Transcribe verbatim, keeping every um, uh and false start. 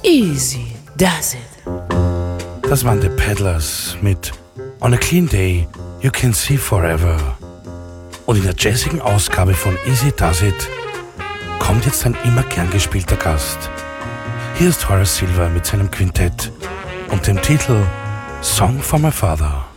Easy does it. Das waren The Peddlers mit On a Clean Day You Can See Forever. Und in der jazzigen Ausgabe von Easy Does It kommt jetzt ein immer gern gespielter Gast. Hier ist Horace Silver mit seinem Quintett und dem Titel Song for My Father.